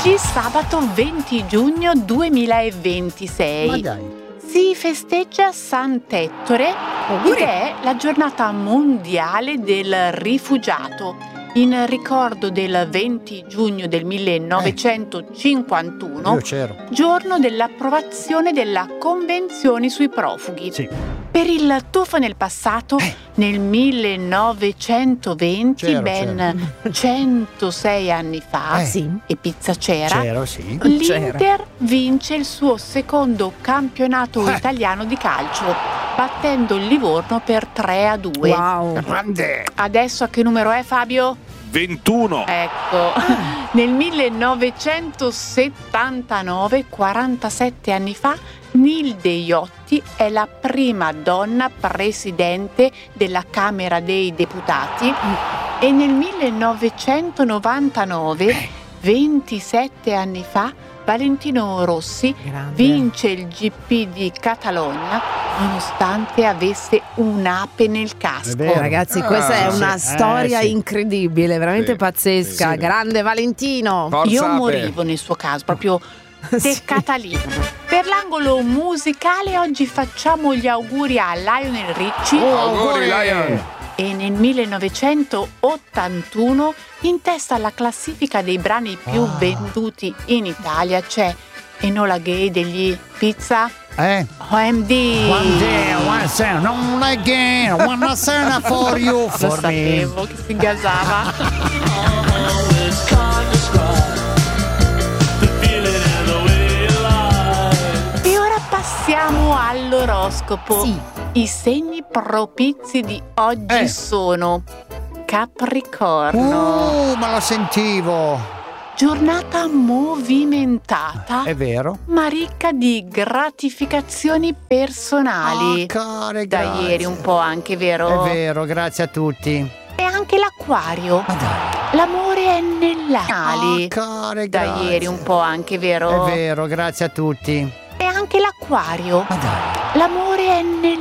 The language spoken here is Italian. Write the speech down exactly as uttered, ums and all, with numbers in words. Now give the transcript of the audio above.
Oggi, sabato venti giugno duemilaventisei, Ma dai. si festeggia Sant'Ettore ed è la giornata mondiale del rifugiato. In ricordo del venti giugno del millenovecentocinquantuno, Io c'ero. giorno dell'approvazione della Convenzione sui profughi. Sì. Per il tuffo nel passato, Eh. nel millenovecentoventi, C'ero, ben centosei anni fa, Eh. Sì. e pizza c'era, C'ero, sì. l'Inter vince il suo secondo campionato Eh. italiano di calcio, battendo il Livorno per tre a due. Wow. Grande. Adesso a che numero è, Fabio? ventuno. Ecco, nel millenovecentosettantanove, quarantasette anni fa, Nilde Iotti è la prima donna presidente della Camera dei Deputati e nel millenovecentonovantanove, ventisette anni fa, Valentino Rossi Grande. vince il G P di Catalogna nonostante avesse un'ape nel casco. È vero. Ragazzi, Ah, questa è sì, una eh, storia sì. incredibile, veramente Sì, pazzesca. sì. Grande Valentino. Forza Io Ape. morivo nel suo caso, proprio seccata lì. Per l'angolo musicale oggi facciamo gli auguri a Lionel Richie Oh, Auguri, Lion. e nel millenovecentottantuno in testa alla classifica dei brani più Ah. venduti in Italia c'è Enola Gay degli Pizza Eh? O M D. One day, one sound, not again, one sound for you, Lo for me. sapevo che si gasava. E ora passiamo all'oroscopo. Sì. I segni propizi di oggi Eh. sono Capricorno. Uh, ma lo sentivo. Giornata movimentata, È vero? ma ricca di gratificazioni personali. Ah, care, da grazie. ieri un po' anche, vero? È vero, grazie a tutti. E anche l'Acquario. Ma dai. L'amore è nell'ali. Ah, care, da grazie. ieri un po' anche, vero? È vero, grazie a tutti. E anche l'Acquario. Ma dai. L'amore è nel